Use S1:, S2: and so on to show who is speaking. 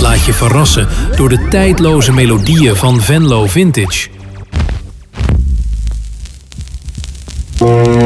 S1: Laat je verrassen door de tijdloze melodieën van Venlo Vintage.